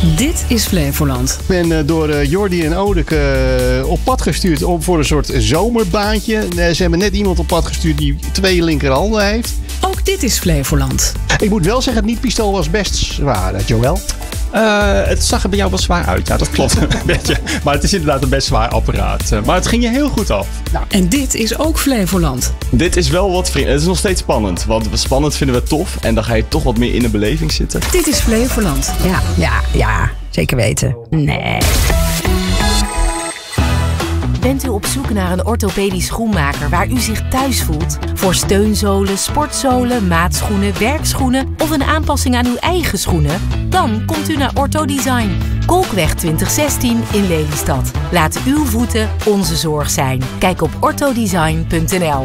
Dit is Flevoland. Ik ben door Jordi en Odeke op pad gestuurd voor een soort zomerbaantje. Ze hebben net iemand op pad gestuurd die 2 linkerhanden heeft. Ook dit is Flevoland. Ik moet wel zeggen, het niet-pistool was best zwaar, Joël. Het zag er bij jou wel zwaar uit, ja, dat klopt een beetje. Maar het is inderdaad een best zwaar apparaat. Maar het ging je heel goed af. Nou. En dit is ook Flevoland. Dit is wel wat vriend. Het is nog steeds spannend. Want spannend vinden we tof. En dan ga je toch wat meer in de beleving zitten. Dit is Flevoland. Ja, zeker weten. Nee. Bent u op zoek naar een orthopedisch schoenmaker waar u zich thuis voelt? Voor steunzolen, sportzolen, maatschoenen, werkschoenen of een aanpassing aan uw eigen schoenen? Dan komt u naar Ortho Design. Kolkweg 2016 in Lelystad. Laat uw voeten onze zorg zijn. Kijk op orthodesign.nl.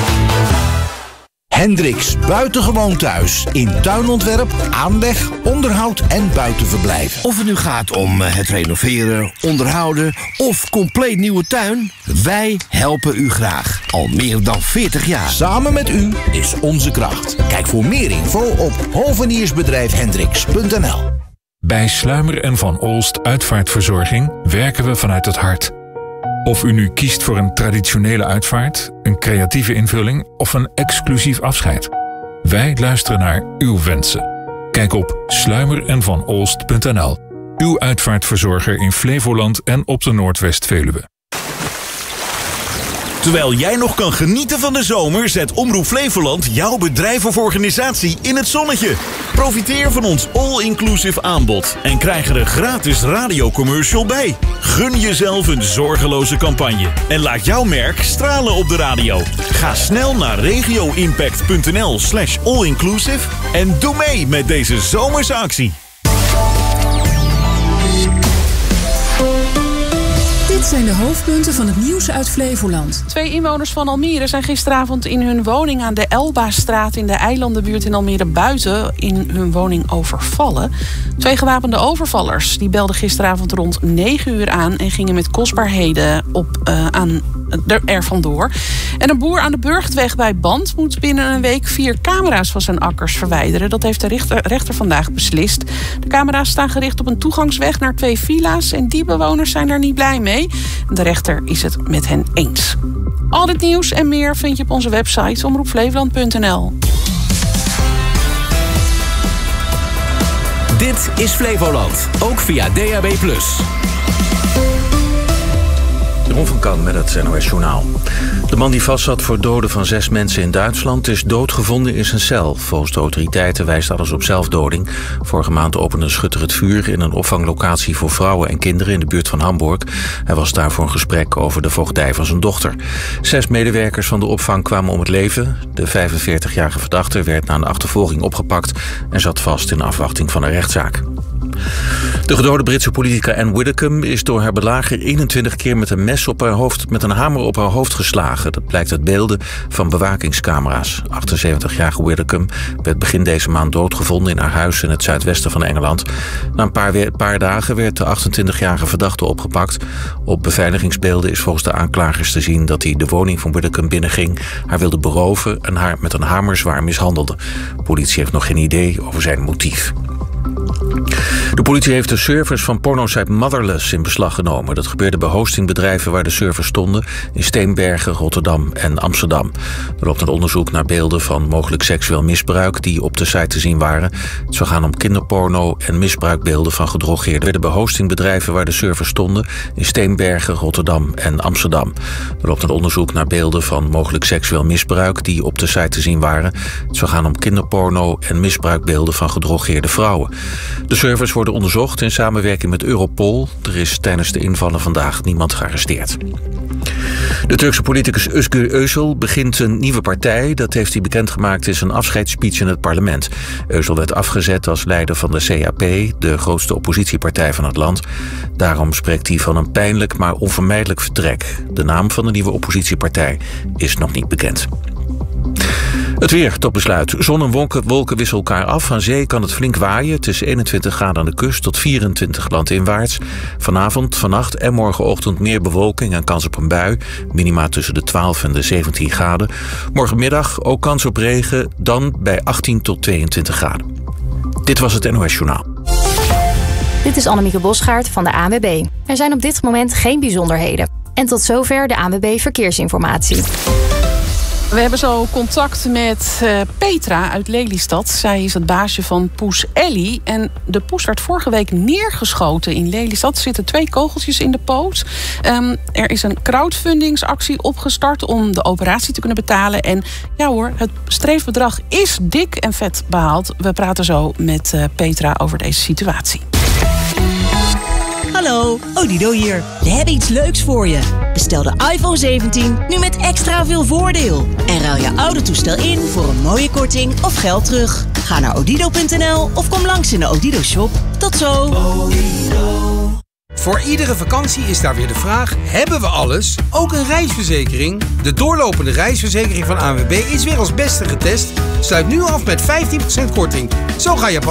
Hendricks Buitengewoon Thuis. In tuinontwerp, aanleg, onderhoud en buitenverblijf. Of het nu gaat om het renoveren, onderhouden of compleet nieuwe tuin. Wij helpen u graag. Al meer dan 40 jaar. Samen met u is onze kracht. Kijk voor meer info op hoveniersbedrijfhendricks.nl. Bij Sluimer en Van Olst Uitvaartverzorging werken we vanuit het hart. Of u nu kiest voor een traditionele uitvaart, een creatieve invulling of een exclusief afscheid. Wij luisteren naar uw wensen. Kijk op sluimerenvanolst.nl. Uw uitvaartverzorger in Flevoland en op de Noordwest-Veluwe. Terwijl jij nog kan genieten van de zomer, zet Omroep Flevoland jouw bedrijf of organisatie in het zonnetje. Profiteer van ons all-inclusive aanbod en krijg er een gratis radiocommercial bij. Gun jezelf een zorgeloze campagne en laat jouw merk stralen op de radio. Ga snel naar regioimpact.nl/allinclusive en doe mee met deze zomerse actie. Dit zijn de hoofdpunten van het nieuws uit Flevoland. 2 inwoners van Almere zijn gisteravond in hun woning aan de Elbastraat in de Eilandenbuurt in Almere buiten in hun woning overvallen. 2 gewapende overvallers die belden gisteravond rond 9 uur aan en gingen met kostbaarheden er vandoor. En een boer aan de Burgtweg bij Band moet binnen een week 4 camera's van zijn akkers verwijderen. Dat heeft de rechter vandaag beslist. De camera's staan gericht op een toegangsweg naar 2 villa's en die bewoners zijn daar niet blij mee. De rechter is het met hen eens. Al dit nieuws en meer vind je op onze website omroepflevoland.nl. Dit is Flevoland, ook via DAB+. Jeroen van Kan met het NOS Journaal. De man die vastzat voor doden van 6 mensen in Duitsland is doodgevonden in zijn cel. Volgens de autoriteiten wijst alles op zelfdoding. Vorige maand opende een schutter het vuur in een opvanglocatie voor vrouwen en kinderen in de buurt van Hamburg. Hij was daar voor een gesprek over de voogdij van zijn dochter. 6 medewerkers van de opvang kwamen om het leven. De 45-jarige verdachte werd na een achtervolging opgepakt en zat vast in afwachting van een rechtszaak. De gedode Britse politica Anne Widdecombe is door haar belager 21 keer met een hamer op haar hoofd geslagen. Dat blijkt uit beelden van bewakingscamera's. 78-jarige Widdecombe werd begin deze maand doodgevonden in haar huis in het zuidwesten van Engeland. Na een paar dagen werd de 28-jarige verdachte opgepakt. Op beveiligingsbeelden is volgens de aanklagers te zien dat hij de woning van Widdecombe binnenging, haar wilde beroven en haar met een hamer zwaar mishandelde. De politie heeft nog geen idee over zijn motief. De politie heeft de servers van pornosite Motherless in beslag genomen. Dat gebeurde bij hostingbedrijven waar de servers stonden in Steenbergen, Rotterdam en Amsterdam. Er loopt een onderzoek naar beelden van mogelijk seksueel misbruik die op de site te zien waren. Het zou gaan om kinderporno en misbruikbeelden van gedrogeerden. Bij hostingbedrijven waar de servers stonden in Steenbergen, Rotterdam en Amsterdam. Er loopt een onderzoek naar beelden van mogelijk seksueel misbruik die op de site te zien waren. Het zou gaan om kinderporno en misbruikbeelden van gedrogeerde vrouwen. De servers worden onderzocht in samenwerking met Europol. Er is tijdens de invallen vandaag niemand gearresteerd. De Turkse politicus Özgür Özel begint een nieuwe partij. Dat heeft hij bekendgemaakt in zijn afscheidsspeech in het parlement. Özel werd afgezet als leider van de CHP, de grootste oppositiepartij van het land. Daarom spreekt hij van een pijnlijk maar onvermijdelijk vertrek. De naam van de nieuwe oppositiepartij is nog niet bekend. Het weer tot besluit. Zon en wolken wisselen elkaar af. Aan zee kan het flink waaien. Het is 21 graden aan de kust tot 24 landinwaarts. Vanavond, vannacht en morgenochtend meer bewolking en kans op een bui. Minima tussen de 12 en de 17 graden. Morgenmiddag ook kans op regen. Dan bij 18 tot 22 graden. Dit was het NOS Journaal. Dit is Annemieke Bosgaard van de ANWB. Er zijn op dit moment geen bijzonderheden. En tot zover de ANWB Verkeersinformatie. We hebben zo contact met Petra uit Lelystad. Zij is het baasje van poes Ellie. En de poes werd vorige week neergeschoten in Lelystad. Er zitten 2 kogeltjes in de poot. Er is een crowdfundingsactie opgestart om de operatie te kunnen betalen. En ja hoor, het streefbedrag is dik en vet behaald. We praten zo met Petra over deze situatie. Hallo, Odido hier. We hebben iets leuks voor je. Bestel de iPhone 17 nu met extra veel voordeel. En ruil je oude toestel in voor een mooie korting of geld terug. Ga naar odido.nl of kom langs in de Odido shop. Tot zo. Voor iedere vakantie is daar weer de vraag, hebben we alles? Ook een reisverzekering? De doorlopende reisverzekering van ANWB is weer als beste getest. Sluit nu af met 15% korting. Zo ga je